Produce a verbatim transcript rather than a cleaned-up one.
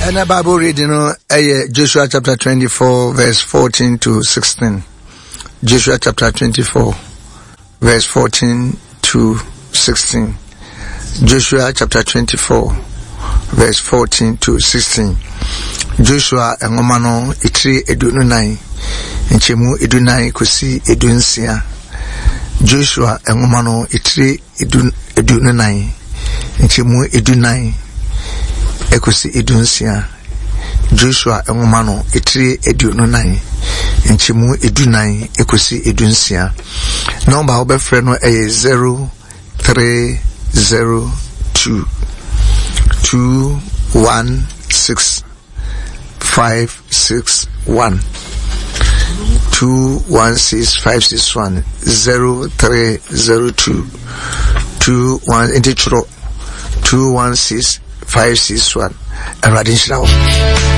And a Bible reading, uh, Joshua chapter twenty-four, verse fourteen to sixteen. Joshua chapter twenty-four, verse fourteen to sixteen. Joshua chapter twenty-four, verse fourteen to sixteen. Joshua engomano itri edunu nine, nchemu edu nine kusi edu nsia. Joshua engomano itri edu edunu nine, nchemu edu nine ekusi edu nsia. Joshua engomano itri edunu nine, nchemu edu nine ekusi edu nsia. Number obe freno e zero three zero two two one six five six one two one six five six one zero three zero two two one intro two one six five six one and radin shraw.